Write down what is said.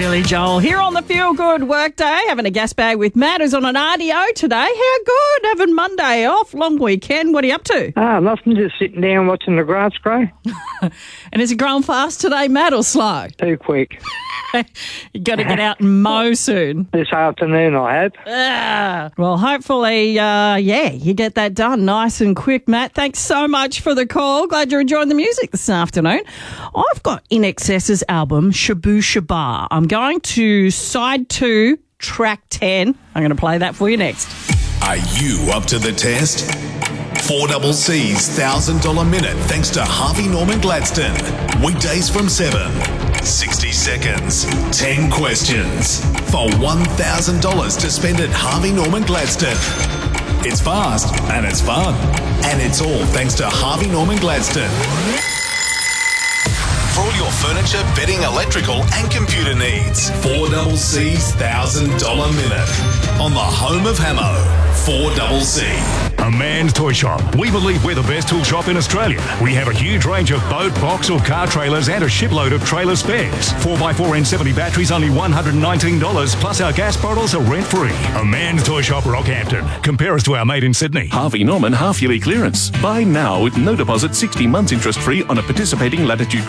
Billy Joel here on the Feel Good Workday, having a gas bag with Matt, who's on an RDO today. How good, having Monday off, long weekend. What are you up to? Nothing, just sitting down watching the grass grow. And is it growing fast today, Matt, or slow? Too quick. You got to get out and mow soon. This afternoon, I hope. Well, hopefully, you get that done nice and quick, Matt. Thanks so much for the call. Glad you're enjoying the music this afternoon. I've got INXS's album, Shaboo Shabar. I'm going to side 2, track 10. I'm going to play that for you next. Are you up to the test? 4CC's $1,000 minute thanks to Harvey Norman Gladstone. Weekdays from 7. 60 seconds, 10 questions for $1,000 to spend at Harvey Norman Gladstone. It's fast and it's fun. And it's all thanks to Harvey Norman Gladstone. For all your furniture, bedding, electrical and computer needs. 4CC's $1,000 minute on the home of Hamo. 4CC. A Man's Toy Shop. We believe we're the best tool shop in Australia. We have a huge range of boat, box or car trailers and a shipload of trailer spares. 4x4 N70 batteries only $119, plus our gas bottles are rent-free. A Man's Toy Shop, Rockhampton. Compare us to our mate in Sydney. Harvey Norman half-yearly clearance. Buy now with no deposit, 60 months interest-free on a participating Latitude